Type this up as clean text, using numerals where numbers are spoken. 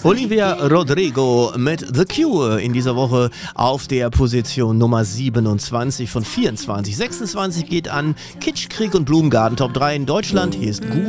Olivia Rodrigo mit The Cure in dieser Woche auf der Position Nummer 27 von 24. 26 geht an Kitsch, Krieg und Blumengarten Top 3 in Deutschland. Hier ist Gut.